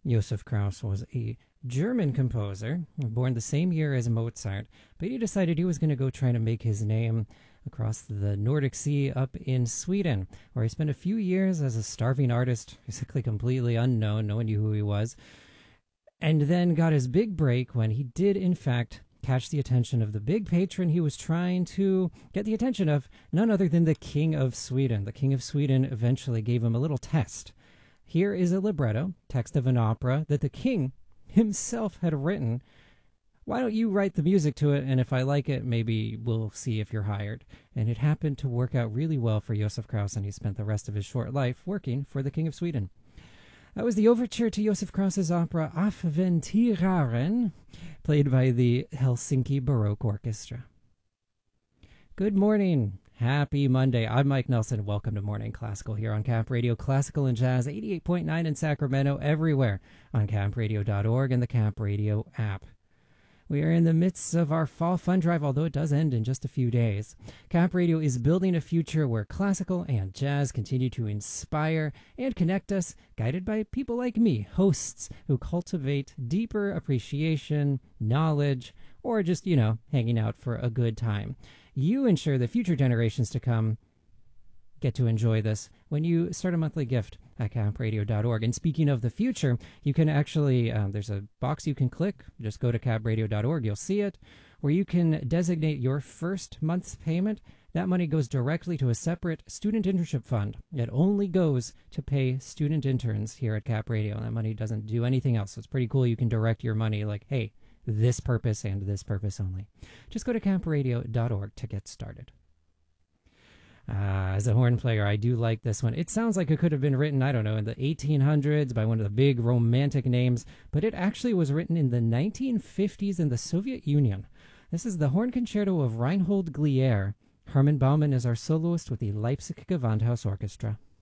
Josef Krauss was a German composer, born the same year as Mozart, but he decided he was going to go try to make his name across the Nordic Sea up in Sweden, where he spent a few years as a starving artist, basically completely unknown, no one knew who he was, and then got his big break when he did, in fact, catch the attention of the big patron he was trying to get the attention of, none other than the King of Sweden. The King of Sweden eventually gave him a little test. Here is a libretto, text of an opera that the king himself had written. Why don't you write the music to it, and if I like it, maybe we'll see if you're hired. And it happened to work out really well for Josef Krauss, and he spent the rest of his short life working for the King of Sweden. That was the overture to Josef Krauss's opera Avventiraren, played by the Helsinki Baroque Orchestra. Good morning. Happy Monday. I'm Mike Nelson. Welcome to Morning Classical here on Cap Radio, Classical and Jazz, 88.9 in Sacramento, everywhere on capradio.org and the Cap Radio app. We are in the midst of our fall fund drive, although it does end in just a few days. Cap Radio is building a future where classical and jazz continue to inspire and connect us, guided by people like me, hosts who cultivate deeper appreciation, knowledge, or just, hanging out for a good time. You ensure the future generations to come get to enjoy this when you start a monthly gift at capradio.org. And speaking of the future, you can actually, there's a box you can click. Just go to capradio.org. You'll see it, where you can designate your first month's payment. That money goes directly to a separate student internship fund. It only goes to pay student interns here at Cap Radio. That money doesn't do anything else. So it's pretty cool. You can direct your money like, hey, this purpose and this purpose only. Just go to capradio.org to get started. As a horn player, I do like this one. It sounds like it could have been written, in the 1800s by one of the big romantic names, but it actually was written in the 1950s in the Soviet Union. This is the Horn Concerto of Reinhold Glier. Hermann Baumann is our soloist with the Leipzig Gewandhaus Orchestra.